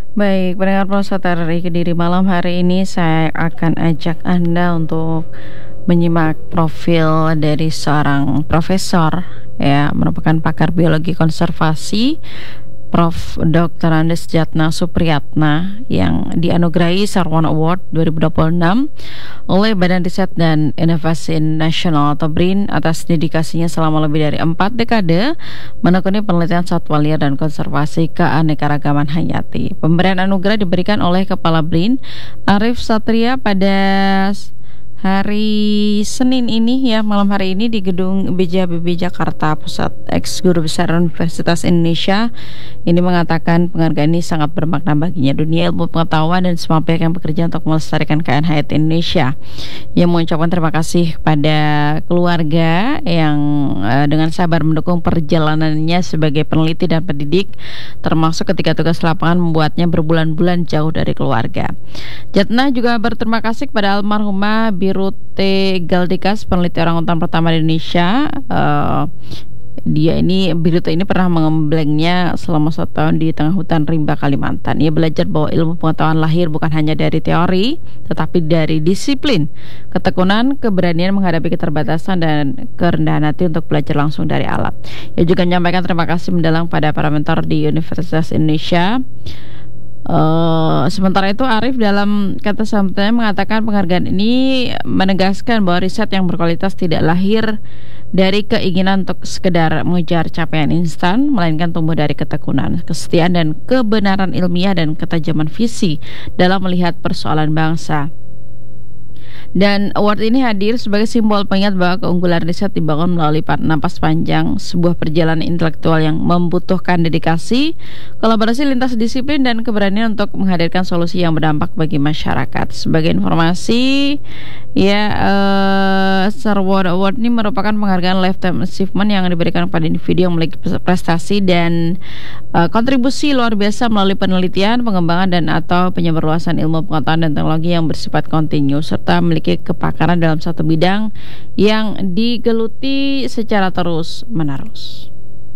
Baik, pendengar Polsa RRI Kediri, malam hari ini saya akan ajak Anda untuk menyimak profil dari seorang profesor, ya, merupakan pakar biologi konservasi, Prof. Dr. Andes Jatna Supriyatna, yang dianugerahi Sarwono Award 2026 oleh Badan Riset dan Inovasi Nasional atau BRIN atas dedikasinya selama lebih dari 4 dekade menekuni penelitian satwa liar dan konservasi keanekaragaman hayati. Pemberian anugerah diberikan oleh Kepala BRIN Arif Satria pada hari Senin ini, ya, malam hari ini di gedung BJHBB Jakarta Pusat. Ex Guru Besar Universitas Indonesia ini mengatakan penghargaan ini sangat bermakna baginya, dunia ilmu pengetahuan dan semua pihak yang bekerja untuk melestarikan kekayaan hayati Indonesia. Ia mengucapkan terima kasih pada keluarga yang dengan sabar mendukung perjalanannya sebagai peneliti dan pendidik, termasuk ketika tugas lapangan membuatnya berbulan-bulan jauh dari keluarga. Jatna juga berterima kasih kepada almarhumah Birute Galdikas, peneliti orangutan pertama di Indonesia. Birute ini pernah mengemblengnya selama 1 tahun di tengah hutan rimba Kalimantan. Ia belajar bahwa ilmu pengetahuan lahir bukan hanya dari teori, tetapi dari disiplin, ketekunan, keberanian menghadapi keterbatasan, dan kerendahan hati untuk belajar langsung dari alam. Ia juga menyampaikan terima kasih mendalam pada para mentor di Universitas Indonesia. Sementara itu, Arif dalam kata sambutannya mengatakan penghargaan ini menegaskan bahwa riset yang berkualitas tidak lahir dari keinginan untuk sekedar mengejar capaian instan, melainkan tumbuh dari ketekunan, kesetiaan, dan kebenaran ilmiah dan ketajaman visi dalam melihat persoalan bangsa. Dan award ini hadir sebagai simbol pengingat bahwa keunggulan riset dibangun melalui napas panjang sebuah perjalanan intelektual yang membutuhkan dedikasi, kolaborasi lintas disiplin, dan keberanian untuk menghadirkan solusi yang berdampak bagi masyarakat. Sebagai informasi, ya, Sarwono Award ini merupakan penghargaan lifetime achievement yang diberikan kepada individu yang memiliki prestasi dan kontribusi luar biasa melalui penelitian, pengembangan, dan atau penyebarluasan ilmu pengetahuan dan teknologi yang bersifat kontinu, serta memiliki kepakaran dalam satu bidang yang digeluti secara terus-menerus.